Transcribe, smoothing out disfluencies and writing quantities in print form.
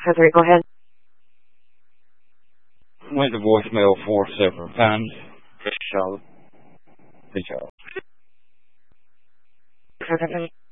603, go ahead. Went to voicemail 4 separate times. Good job. Good job. 603.